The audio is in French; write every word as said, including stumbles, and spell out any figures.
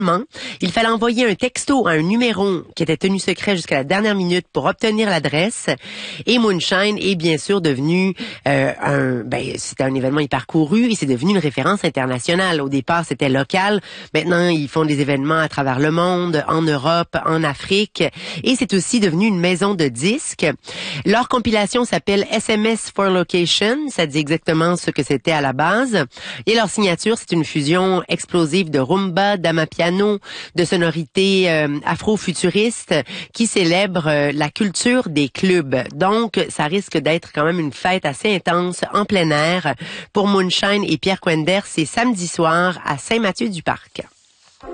Il fallait envoyer un texto à un numéro qui était tenu secret jusqu'à la dernière minute pour obtenir l'adresse. Et Moonshine est bien sûr devenu euh, un, ben c'était un événement hyper couru et c'est devenu une référence internationale. Au départ, c'était local. Maintenant, ils font des événements à travers le monde, en Europe, en Afrique. Et c'est aussi devenu une maison de disques. Leur compilation s'appelle S M S for Location. Ça dit exactement ce que c'était à la base. Et leur signature, c'est une fusion explosive de rumba, d'amapiano, de sonorités euh, afro-futuristes qui célèbrent euh, la culture des clubs. Donc, ça risque d'être quand même une fête assez intense en plein air. Pour Moonshine et Pierre Quender, c'est samedi soir à Saint-Mathieu-du-Parc.